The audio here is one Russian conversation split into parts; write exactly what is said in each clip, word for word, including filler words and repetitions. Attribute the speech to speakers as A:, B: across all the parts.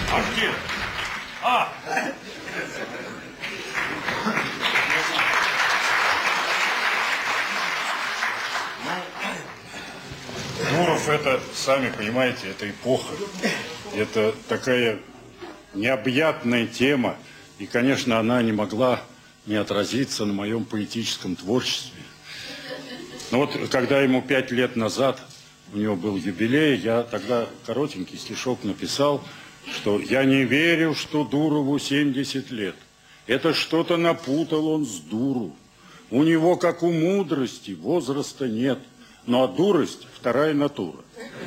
A: А где? А! Дуров это, сами понимаете, это эпоха. Это такая необъятная тема. И, конечно, она не могла не отразиться на моем поэтическом творчестве. Но вот когда ему пять лет назад, у него был юбилей, я тогда коротенький стишок написал, что я не верю, что Дурову семьдесят лет. Это что-то напутал он с дуру. У него, как у мудрости, возраста нет. Ну, а дурость – вторая натура.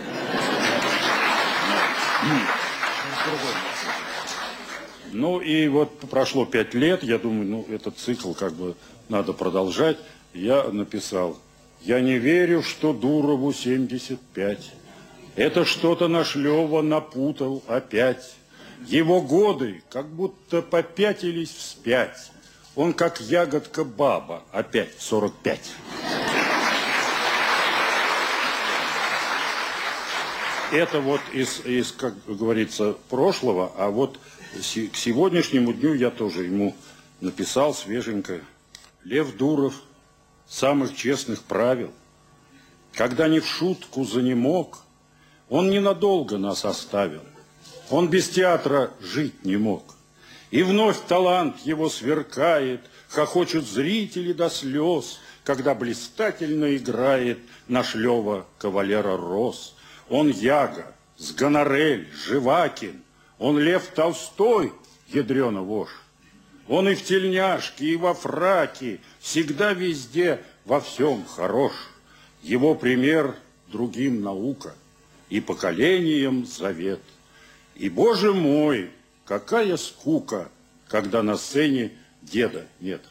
A: Ну, и вот прошло пять лет, я думаю, ну, этот цикл как бы надо продолжать. Я написал, я не верю, что Дурову семьдесят пять. Это что-то наш Лёва напутал опять. Его годы как будто попятились вспять. Он как ягодка баба, опять в сорок пять. Это вот из, из, как говорится, прошлого, а вот к сегодняшнему дню я тоже ему написал свеженько. Лев Дуров самых честных правил. Когда не в шутку занемог, он ненадолго нас оставил. Он без театра жить не мог. И вновь талант его сверкает, хохочут зрители до слез, когда блистательно играет наш Лева кавалера роз. Он Яга, Сгонорель, Живакин, он Лев Толстой, ядрёна вошь. Он и в тельняшке, и во фраке, всегда везде, во всем хорош. Его пример другим наука, и поколениям завет. И, боже мой, какая скука, когда на сцене деда нет.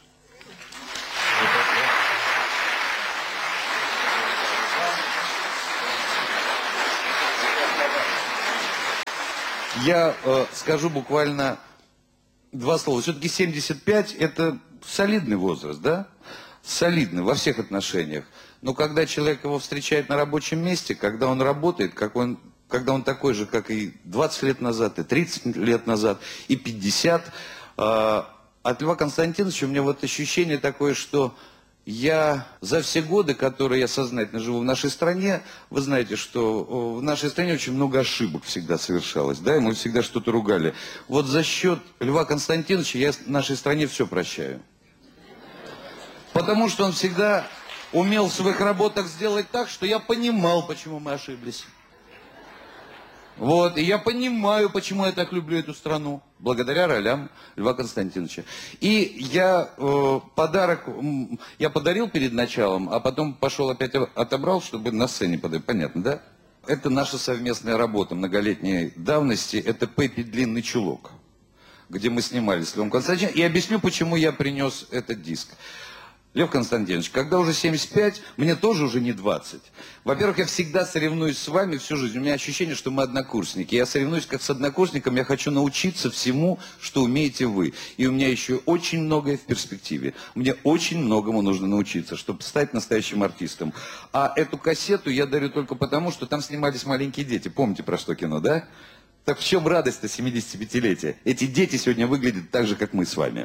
B: Я э, скажу буквально два слова. Все-таки семьдесят пять – это солидный возраст, да? Солидный во всех отношениях. Но когда человек его встречает на рабочем месте, когда он работает, как он, когда он такой же, как и двадцать лет назад, и тридцать лет назад, и пятьдесят, э, от Льва Константиновича у меня вот ощущение такое, что я за все годы, которые я сознательно живу в нашей стране, вы знаете, что в нашей стране очень много ошибок всегда совершалось, да, и мы всегда что-то ругали. Вот за счет Льва Константиновича я нашей стране все прощаю. Потому что он всегда умел в своих работах сделать так, что я понимал, почему мы ошиблись. Вот, и я понимаю, почему я так люблю эту страну, благодаря ролям Льва Константиновича. И я э, подарок, я подарил перед началом, а потом пошел опять отобрал, чтобы на сцене подарить. Понятно, да? Это наша совместная работа многолетней давности, это Пеппи «Длинный чулок», где мы снимались с Львом Константиновичем. И объясню, почему я принес этот диск. Лев Константинович, когда уже семьдесят пять, мне тоже уже не двадцать. Во-первых, я всегда соревнуюсь с вами всю жизнь. У меня ощущение, что мы однокурсники. Я соревнуюсь как с однокурсником, я хочу научиться всему, что умеете вы. И у меня еще очень многое в перспективе. Мне очень многому нужно научиться, чтобы стать настоящим артистом. А эту кассету я дарю только потому, что там снимались маленькие дети. Помните, про что кино, да? Так в чем радость-то семидесятипятилетия? Эти дети сегодня выглядят так же, как мы с вами.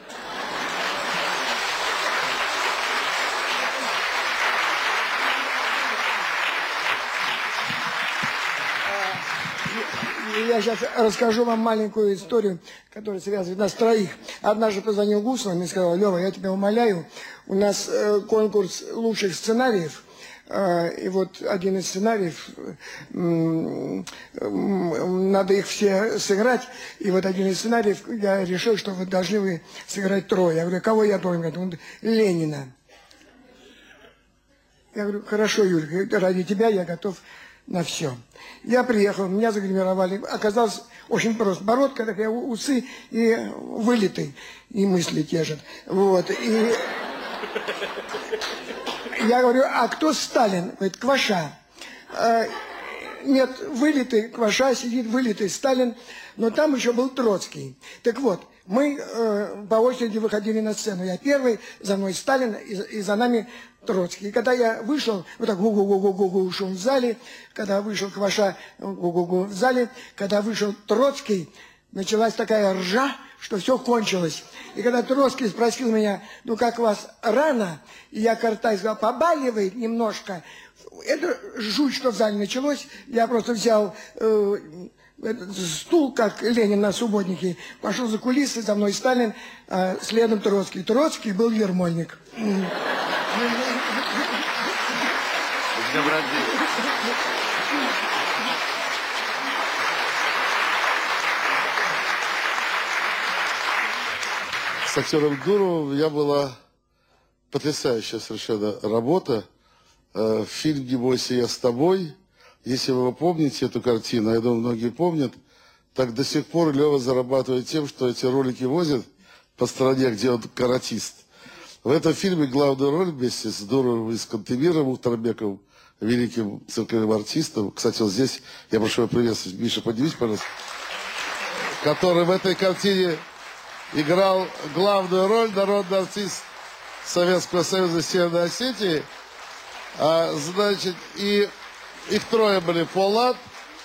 C: Я сейчас расскажу вам маленькую историю, которая связывает нас троих. Однажды позвонил Гусман и сказал: Лева, я тебя умоляю, у нас э, конкурс лучших сценариев. Э, и вот один из сценариев, э, э, надо их все сыграть. И вот один из сценариев, я решил, что вы должны вы сыграть трое. Я говорю, кого я должен? Он говорит, Ленина. Я говорю, хорошо, Юль, ради тебя я готов на все. Я приехал, меня загримировали. Оказалось очень просто. Бородка такая, усы и вылитый. И мысли те же. Вот. И я говорю, а кто Сталин? Говорит, Кваша. А, нет, вылитый Кваша, сидит вылитый Сталин. Но там еще был Троцкий. Так вот, Мы э, по очереди выходили на сцену. Я первый, за мной Сталин и, и за нами Троцкий. И когда я вышел, вот так гу-гу-гу-гу-гу шум в зале, когда вышел Кваша, гу-гу-гу в зале, когда вышел Троцкий, началась такая ржа, что все кончилось. И когда Троцкий спросил меня, ну как у вас рано, и я картавь сказал, побаливает немножко. Это жуть, что в зале началось. Я просто взял э, этот стул, как Ленин на субботнике, пошел за кулисы, за мной Сталин, а следом Троцкий. Троцкий был Ермольник.
D: С актером Дуровым у меня была потрясающая совершенно работа. Э, фильм «Не бойся, я с тобой». Если вы помните эту картину, я думаю, многие помнят, так до сих пор Лева зарабатывает тем, что эти ролики возят по стране, где он каратист. В этом фильме главную роль вместе с Дуровым и с Кантемиром Мухтарбековым, великим цирковым артистом. Кстати, вот здесь, я прошу его приветствовать, Миша, поднимись, пожалуйста. Который в этой картине играл главную роль, народный артист Советского Союза Северной Осетии. А, значит, и их трое были: Полат,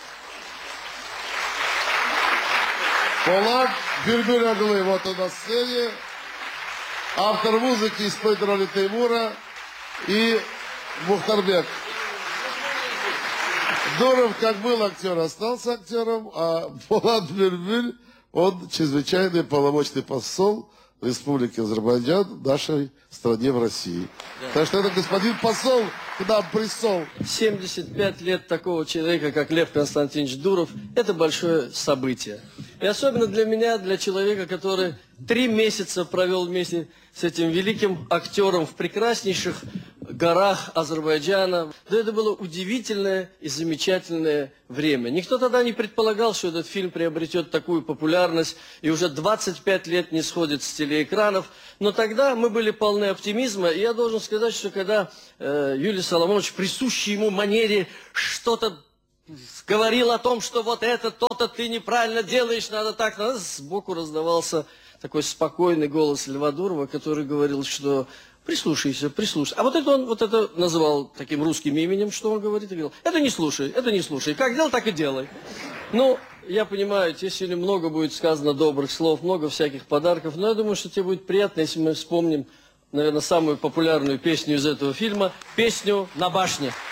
D: Полат, Бюльбюль Оглы, вот он на сцене, автор музыки, исполнитель роли Теймура и Мухтарбек. Дуров, как был актер, остался актером, а Полат Бюльбюль, он чрезвычайный полномочный посол Республики Азербайджан нашей стране в России. Да. Так что это господин посол к нам присол.
E: семьдесят пять лет такого человека, как Лев Константинович Дуров, это большое событие. И особенно для меня, для человека, который три месяца провел вместе с этим великим актером в прекраснейших горах Азербайджана. Да, это было удивительное и замечательное время. Никто тогда не предполагал, что этот фильм приобретет такую популярность и уже двадцать пять лет не сходит с телеэкранов. Но тогда мы были полны оптимизма. И я должен сказать, что когда э, Юлий Соломонович, присущий ему манере, что-то говорил о том, что вот это, то-то ты неправильно делаешь, надо так, надо, сбоку раздавался такой спокойный голос Льва Дурова, который говорил, что прислушайся, прислушайся. А вот это он вот это называл таким русским именем, что он говорит, и говорил, это не слушай, это не слушай, как делал, так и делай. Ну, я понимаю, тебе сегодня много будет сказано добрых слов, много всяких подарков, но я думаю, что тебе будет приятно, если мы вспомним, наверное, самую популярную песню из этого фильма, песню «На башне».